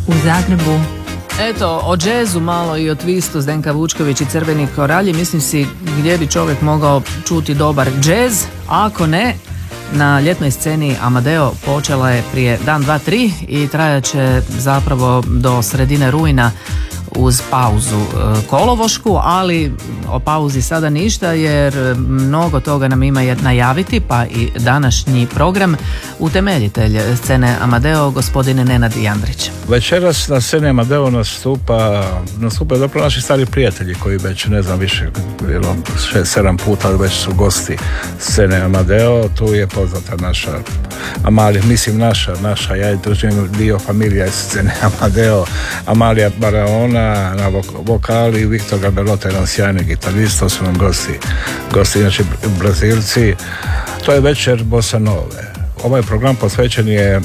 u Zagrebu. Eto, o džezu malo i o twistu Zdenka Vučković i Crveni koralji. Mislim si gdje bi čovjek mogao čuti dobar džez, ako ne na ljetnoj sceni Amadeo. Počela je prije dan, dva, tri i trajat će zapravo do sredine rujna uz pauzu kolovošku, ali o pauzi sada ništa jer mnogo toga nam ima najaviti, pa i današnji program. Utemeljitelj scene Amadeo, gospodine Nenad Jandrić. Večeras na sceni Amadeo nastupa zapravo naši stari prijatelji koji već ne znam više 6-7 puta već su gosti scene Amadeo. Tu je poznata naša Amalija, mislim naša, ja držim dio familija iz scene Amadeo, Amalija Baraona na vokali, Viktor Gaberota, jedan sjajni gitarist, to su nam gosti inače Brazilci. To je večer bossa nove. Ovaj program posvećen je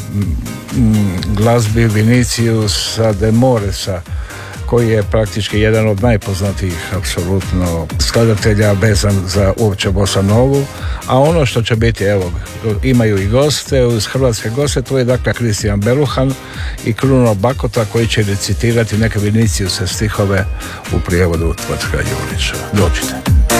glazbi Viniciusa de Moresa, koji je praktički jedan od najpoznatijih apsolutno skladatelja vezan za uopće bossa novu, a ono što će biti, evo, imaju i goste, uz hrvatske goste, to je dakle Kristijan Beluhan i Kruno Bakota koji će recitirati neke Viniciuse stihove u prijevodu Tvrtka Jurića. Dođite.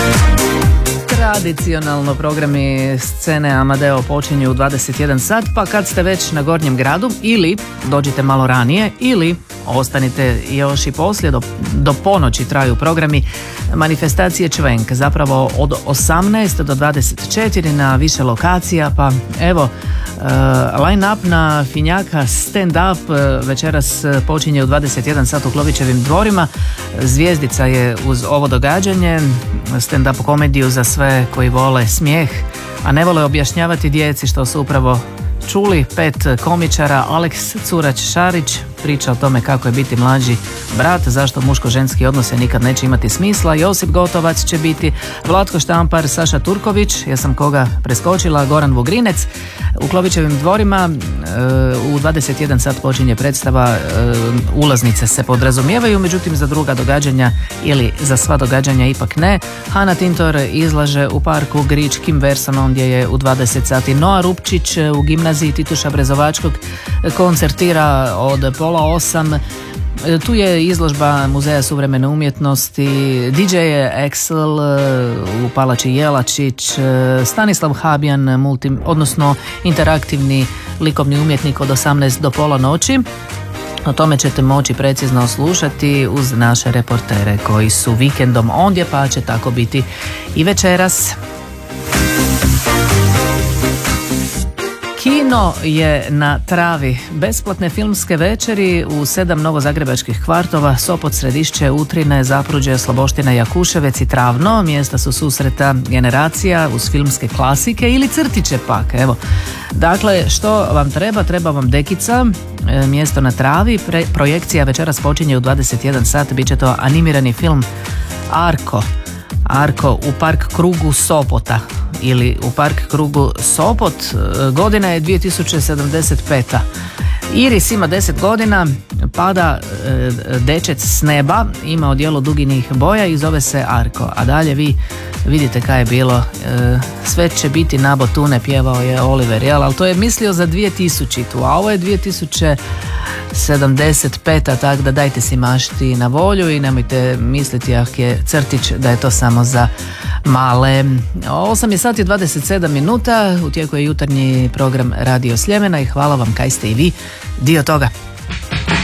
Tradicionalno programi scene Amadeo počinju u 21 sat, pa kad ste već na Gornjem gradu ili dođite malo ranije ili ostanite još i poslije, do ponoći traju programi manifestacije Čvenk, zapravo od 18 do 24 na više lokacija, pa evo line up na Finjaka stand up večeras počinje u 21 sat u Klovićevim dvorima. Zvijezdica je uz ovo događanje, stand up komediju za sve koji vole smijeh, a ne vole objašnjavati djeci što su upravo čuli. 5 komičara: Aleks Curać-Šarić priča o tome kako je biti mlađi brat, zašto muško-ženski odnose nikad neće imati smisla. Josip Gotovac će biti, Vlatko Štampar, Saša Turković, ja sam koga preskočila, Goran Vugrinec. U Klovićevim dvorima u 21 sat počinje predstava, ulaznice se podrazumijevaju, međutim za druga događanja ili za sva događanja ipak ne. Hana Tintor izlaže u parku Grič Kim Versonom gdje je u 20 sati. Noa Rupčić u gimnaziji Tituša Brezovačkog koncertira od pola 8. Tu je izložba Muzeja suvremene umjetnosti, DJ je Excel u Palači Jelačić, Stanislav Habjan, odnosno interaktivni likovni umjetnik od 18 do pola noći. O tome ćete moći precizno slušati uz naše reportere koji su vikendom ondje, pa će tako biti i večeras. Kino je na travi. Besplatne filmske večeri u 7 novozagrebačkih kvartova: Sopot, Središće, Utrine, Zapruđe, Sloboština, Jakuševec i Travno. Mjesta su susreta generacija uz filmske klasike ili crtiće pak. Evo, dakle, što vam treba? Treba vam dekica, mjesto na travi. Projekcija večeras počinje u 21 sat. Biće to animirani film Arko u Park krugu Sopota ili u Park krugu Sopot. Godina je 2075. Iris ima 10 godina, pada dečec s neba, ima odijelo duginih boja i zove se Arko. A dalje vi vidite kaj je bilo. Sve će biti nabo tune, pjevao je Oliver, jel? Ali to je mislio za 2000, a ovo je 2075, tako da dajte si mašti na volju i nemojte misliti ako je crtić da je to samo za male. 8 je sati 27 minuta, u tijeku je jutarnji program Radio Sljemena i hvala vam kaj ste i vi dio toga.